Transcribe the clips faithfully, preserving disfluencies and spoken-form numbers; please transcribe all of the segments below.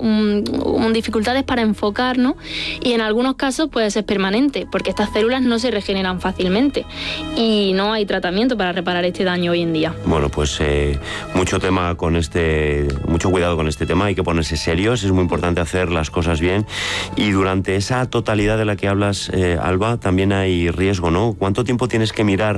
un, un dificultades para enfocar, ¿no? Y en algunos casos puede ser permanente, porque estas células no se regeneran fácilmente y no hay tratamiento para reparar este daño hoy en día. Bueno, pues eh, mucho tema con este, mucho cuidado con este tema, hay que ponerse serios, es muy importante hacer las cosas bien y durante esa totalidad de la que hablas, eh, Alba, también hay riesgo, ¿no? ¿Cuánto tiempo tienes que mirar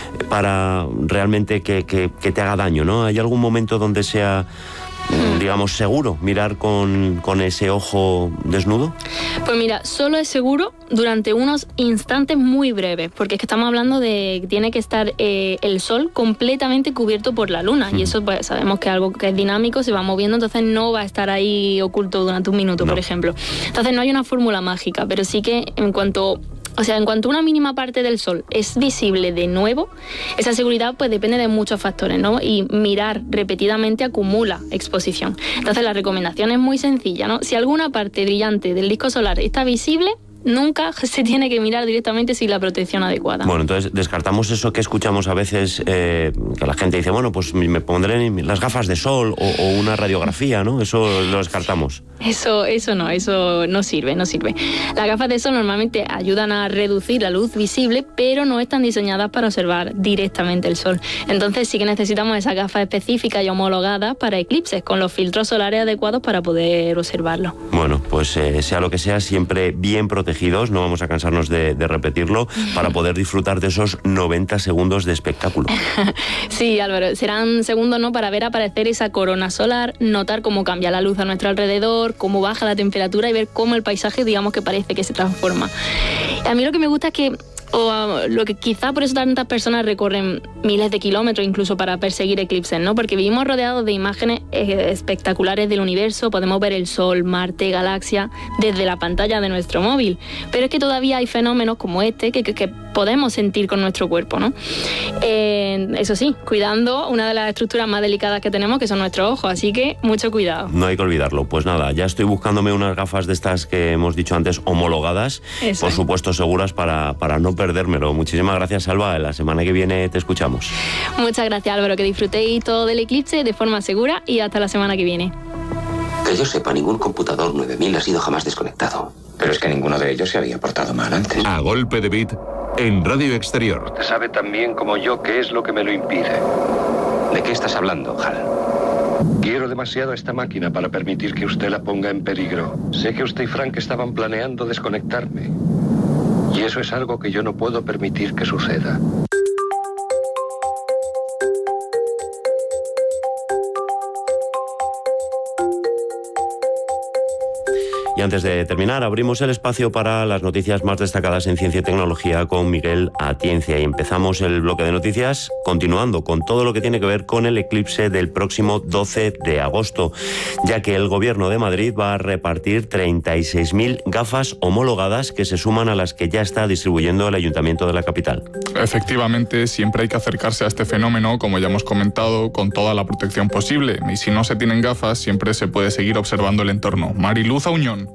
para realmente que, que, que te haga daño, ¿no? ¿Hay algún momento donde sea, digamos, seguro mirar con, con ese ojo desnudo? Pues mira, solo es seguro durante unos instantes muy breves, porque es que estamos hablando de que tiene que estar eh, el sol completamente cubierto por la luna, mm. y eso pues sabemos que es algo que es dinámico, se va moviendo, entonces no va a estar ahí oculto durante un minuto, no. por ejemplo. Entonces no hay una fórmula mágica, pero sí que en cuanto... O sea, en cuanto una mínima parte del sol es visible de nuevo, esa seguridad pues depende de muchos factores, ¿no? Y mirar repetidamente acumula exposición. Entonces la recomendación es muy sencilla, ¿no? Si alguna parte brillante del disco solar está visible, nunca se tiene que mirar directamente sin la protección adecuada. Bueno, entonces descartamos eso que escuchamos a veces, eh, que la gente dice, bueno, pues me pondré las gafas de sol o, o una radiografía, ¿no? Eso lo descartamos. Eso, eso no, eso no sirve, no sirve. Las gafas de sol normalmente ayudan a reducir la luz visible, pero no están diseñadas para observar directamente el sol. Entonces sí que necesitamos esas gafas específicas y homologadas para eclipses, con los filtros solares adecuados para poder observarlo. Bueno, pues eh, sea lo que sea, siempre bien protegido. No vamos a cansarnos de, de repetirlo, para poder disfrutar de esos noventa segundos de espectáculo. Sí, Álvaro, serán segundos, ¿no?, para ver aparecer esa corona solar, notar cómo cambia la luz a nuestro alrededor, cómo baja la temperatura y ver cómo el paisaje, digamos, que parece que se transforma. A mí lo que me gusta es que o uh, lo que quizá por eso tantas personas recorren miles de kilómetros incluso para perseguir eclipses, ¿no? Porque vivimos rodeados de imágenes eh, espectaculares del universo, podemos ver el Sol, Marte, galaxias desde la pantalla de nuestro móvil, pero es que todavía hay fenómenos como este que, que, que podemos sentir con nuestro cuerpo, ¿no? Eh, eso sí, cuidando una de las estructuras más delicadas que tenemos, que son nuestros ojos, así que mucho cuidado. No hay que olvidarlo. Pues nada, ya estoy buscándome unas gafas de estas que hemos dicho antes, homologadas, eso. Por supuesto seguras para, para no perdérmelo. Muchísimas gracias, Alba. La semana que viene te escuchamos. Muchas gracias, Álvaro. Que disfrutéis todo del eclipse de forma segura y hasta la semana que viene. Que yo sepa, ningún computador nueve mil ha sido jamás desconectado. Pero es que ninguno de ellos se había portado mal antes. A golpe de beat, en Radio Exterior. Usted sabe tan bien como yo qué es lo que me lo impide. ¿De qué estás hablando, Hal? Quiero demasiado esta máquina para permitir que usted la ponga en peligro. Sé que usted y Frank estaban planeando desconectarme. Y eso es algo que yo no puedo permitir que suceda. Y antes de terminar, abrimos el espacio para las noticias más destacadas en ciencia y tecnología con Miguel Atienza. Y empezamos el bloque de noticias continuando con todo lo que tiene que ver con el eclipse del próximo doce de agosto, ya que el Gobierno de Madrid va a repartir treinta y seis mil gafas homologadas que se suman a las que ya está distribuyendo el Ayuntamiento de la capital. Efectivamente, siempre hay que acercarse a este fenómeno, como ya hemos comentado, con toda la protección posible. Y si no se tienen gafas, siempre se puede seguir observando el entorno. Mariluz Auñón.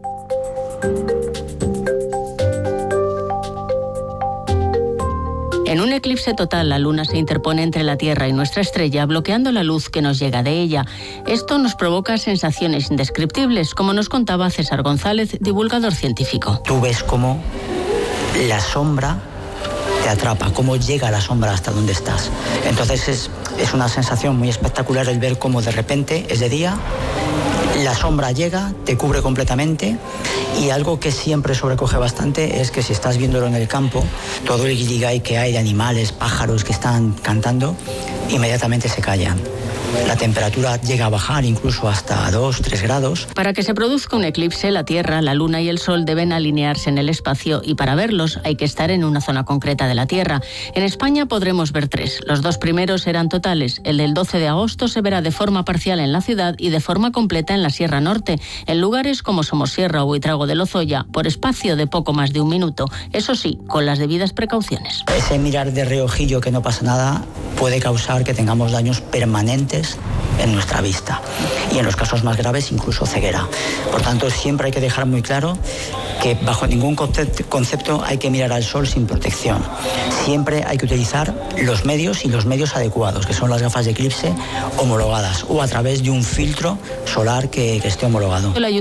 En un eclipse total, la luna se interpone entre la Tierra y nuestra estrella, bloqueando la luz que nos llega de ella. Esto nos provoca sensaciones indescriptibles, como nos contaba César González, divulgador científico. Tú ves cómo la sombra te atrapa, cómo llega la sombra hasta donde estás. Entonces es, es una sensación muy espectacular el ver cómo de repente es de día, la sombra llega, te cubre completamente, y algo que siempre sobrecoge bastante es que si estás viéndolo en el campo, todo el guirigay que hay de animales, pájaros que están cantando, inmediatamente se callan. La temperatura llega a bajar incluso hasta dos, tres grados. Para que se produzca un eclipse, la Tierra, la Luna y el Sol deben alinearse en el espacio y para verlos hay que estar en una zona concreta de la Tierra. En España podremos ver tres. Los dos primeros serán totales. El del doce de agosto se verá de forma parcial en la ciudad y de forma completa en la Sierra Norte, en lugares como Somosierra o Buitrago de Lozoya, por espacio de poco más de un minuto. Eso sí, con las debidas precauciones. Ese mirar de reojillo que no pasa nada puede causar que tengamos daños permanentes en nuestra vista y en los casos más graves incluso ceguera. Por tanto, siempre hay que dejar muy claro que bajo ningún concepto hay que mirar al sol sin protección. Siempre hay que utilizar los medios y los medios adecuados, que son las gafas de eclipse homologadas o a través de un filtro solar que, que esté homologado.